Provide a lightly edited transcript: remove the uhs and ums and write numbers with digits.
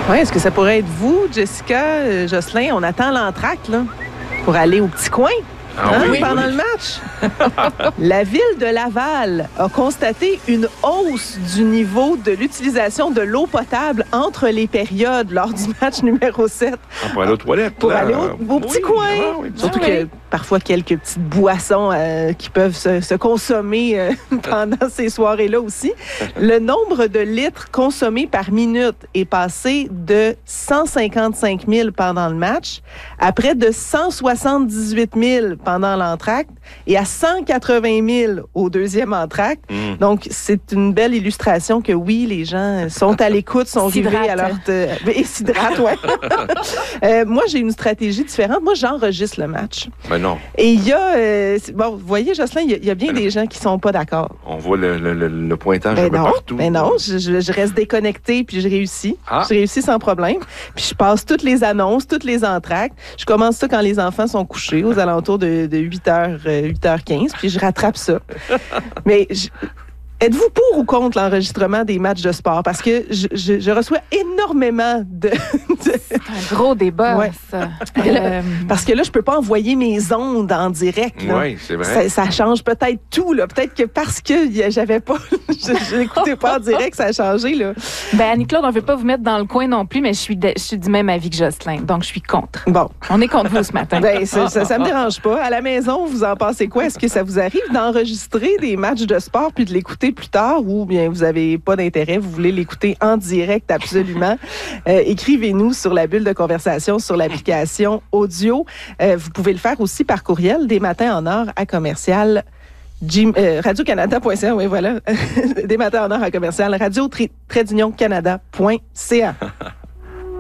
Oui, est-ce que ça pourrait être vous, Jessica, Jocelyn? On attend l'entracte, là, pour aller au petit coin. Pendant le match. La ville de Laval a constaté une hausse du niveau de l'utilisation de l'eau potable entre les périodes lors du match numéro 7. Pour aller aux toilettes. Pour aller au petit coin. Surtout que parfois quelques petites boissons qui peuvent se consommer pendant ces soirées-là aussi. Le nombre de litres consommés par minute est passé de 155 000 pendant le match à près de 178 000 pendant l'entracte et à 180 000 au deuxième entracte. Donc, c'est une belle illustration que oui, les gens sont à l'écoute, sont rivés à leur... Et s'hydratent, ouais. Moi, j'ai une stratégie différente. Moi, j'enregistre le match. Ben non. Et il y a... bon, vous voyez, Jocelyn, il y a bien des gens qui sont pas d'accord. On voit le pointage un peu partout. Ben non, je reste déconnectée puis je réussis. Je réussis sans problème. Puis je passe toutes les annonces, toutes les entractes. Je commence ça quand les enfants sont couchés, aux alentours de 8h15, puis je rattrape ça. Mais êtes-vous pour ou contre l'enregistrement des matchs de sport? Parce que je reçois énormément de... C'est un gros débat, ça. Parce que là, je peux pas envoyer mes ondes en direct. Oui, c'est vrai. Ça change peut-être tout. Là. Peut-être que parce que j'avais pas... je n'écoutais pas en direct, ça a changé. Là. Ben, Annie-Claude, on veut pas vous mettre dans le coin non plus, mais je suis du même avis que Jocelyn. Donc, je suis contre. Bon. On est contre vous ce matin. Ben, ça me dérange pas. À la maison, vous en pensez quoi? Est-ce que ça vous arrive d'enregistrer des matchs de sport puis de l'écouter plus tard ou bien vous avez pas d'intérêt, vous voulez l'écouter en direct absolument? Écrivez-nous sur la bulle de conversation sur l'application audio. Vous pouvez le faire aussi par courriel des matins en or à commercial radiocanada.ca. Oui, voilà. Des matins en or à commercial radio-canada.ca.